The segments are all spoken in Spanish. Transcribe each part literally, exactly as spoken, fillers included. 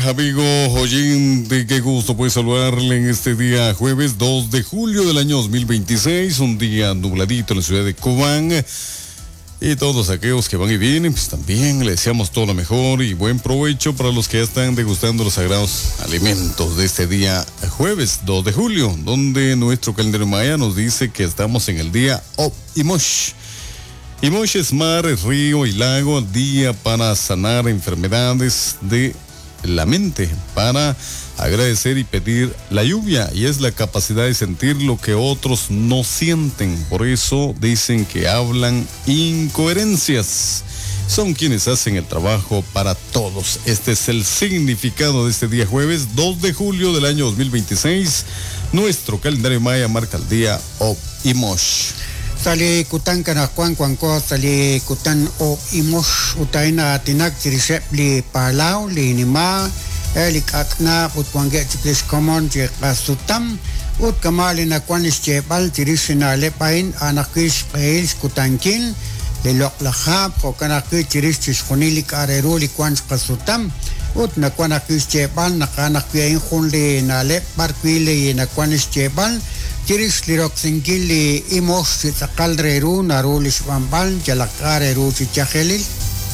Amigo oyente, qué gusto pues saludarle en este día jueves dos de julio del año dos mil veintiséis, un día nubladito en la ciudad de Cobán. Y todos aquellos que van y vienen, pues también le deseamos todo lo mejor y buen provecho para los que ya están degustando los sagrados alimentos de este día jueves dos de julio, donde nuestro calendario maya nos dice que estamos en el día Ob Imosh. Imosh es mar, es río y lago, día para sanar enfermedades de la mente, para agradecer y pedir la lluvia, y es la capacidad de sentir lo que otros no sienten. Por eso dicen que hablan incoherencias. Son quienes hacen el trabajo para todos. Este es el significado de este día jueves dos de julio del año dos mil veintiséis. Nuestro calendario maya marca el día Ob Imosh. Sali kutan kana kwan kwan ko sali kutan o imos utaina tinak tirisep li palau li nima elik akna utwange tiklis common je kasutam ut kamali na kwan ische bal tirisina le pain anakis pails kutankin le lok la khap ko kana ki tiris khunili karero li kwan kasutam ut na kwan akis che bal na kana ki khunli na le barkwile na kwan ische bal Tiris lirok singili imos si takaldreru narulis bambal jalakareru si chajelil.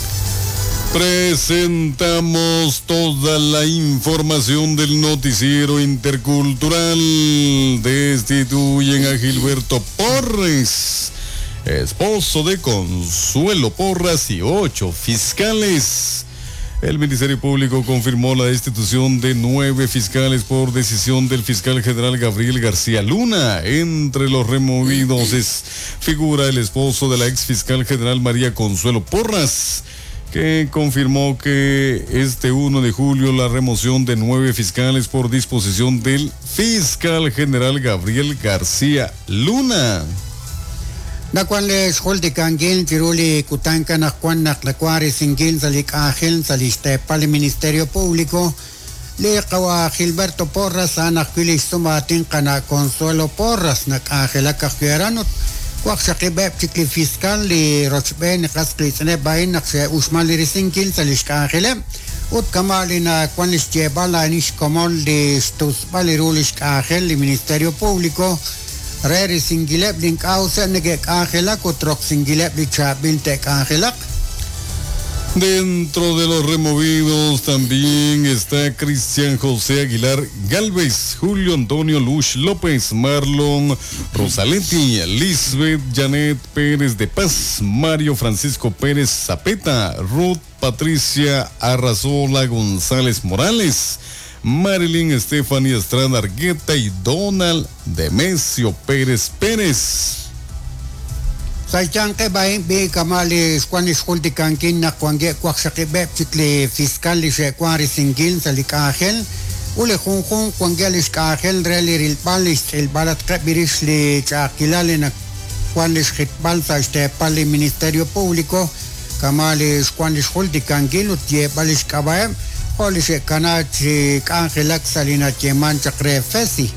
Presentamos toda la información del noticiero intercultural. Destituyen a Gilberto Porras, esposo de Consuelo Porras, y ocho fiscales. El Ministerio Público confirmó la destitución de nueve fiscales por decisión del fiscal general Gabriel García Luna. Entre los removidos es, figura el esposo de la ex fiscal general María Consuelo Porras, que confirmó que este uno de julio la remoción de nueve fiscales por disposición del fiscal general Gabriel García Luna. Nakwan les holdi kangil tiruli kutanka nakwan naklakwari singil salik ángel saliste pal Ministerio Público le kawa Gilberto Porras anakwili sumatin kana Consuelo Porras nak ángel akakyaranot kwak sakibeb tikli fiscal li rochben kaskli sene bain nakse usmali singil salik ángel ut kamali na kwan lische bala nish komol de stus balirulish ángel li Ministerio Público Reri singilep link ausa nege kangelak utrok singilep lichabilte kangelak. Dentro de los removidos también está Cristian José Aguilar Galvez, Julio Antonio Lush López, Marlon Rosaletti, Lisbeth Janet Pérez de Paz, Mario Francisco Pérez Zapeta, Ruth Patricia Arrazola González Morales, Marilyn Stephanie Estrada Argueta y Donald Demesio Pérez Pérez. Saychan ke bain be kamali skwani school di kankin na kwange kwaksake be tikle fiscal li se kwari singil salikahel ule khun khun kwange li skahel reli ril palis el balat kabiris li chakilale na kwani schitbal sa este pali Ministerio Público kamali skwani school di kankin utie balis kabaye Polise Kanachi Angelak Salina Cheman Chacre Fesi.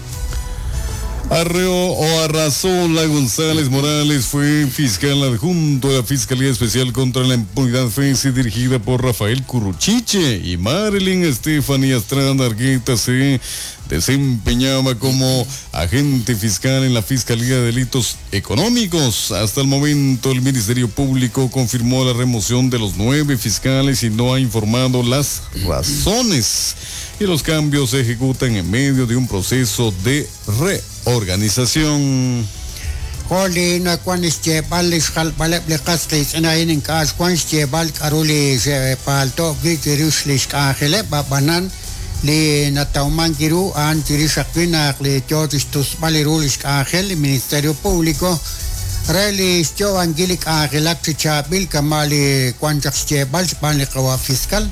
Arreo o Arrazola González Morales fue fiscal adjunto de la Fiscalía Especial contra la Impunidad Fesi, dirigida por Rafael Curruchiche, y Marilyn Stephanie Estrada Argueta se desempeñaba como agente fiscal en la Fiscalía de Delitos Económicos. Hasta el momento, el Ministerio Público confirmó la remoción de los nueve fiscales y no ha informado las razones. Y los cambios se ejecutan en medio de un proceso de reorganización. Holi na kwanische balis hal balep le kastis na inin kas kwanische bal karuli se palto gitiruslis kahele babanan li natauman kiru an tirisakina le jotistus balirulis kahel Ministerio Público reli sto angelik agelak chabil kamali kwanchaksche bal bal kawa fiscal.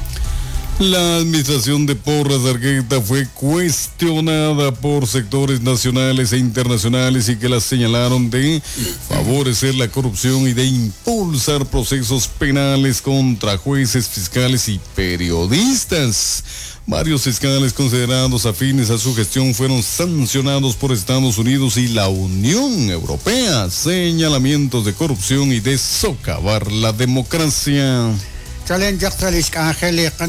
La administración de Porras Argueta fue cuestionada por sectores nacionales e internacionales y que la señalaron de favorecer la corrupción y de impulsar procesos penales contra jueces, fiscales y periodistas. Varios fiscales considerados afines a su gestión fueron sancionados por Estados Unidos y la Unión Europea. Señalamientos de corrupción y de socavar la democracia.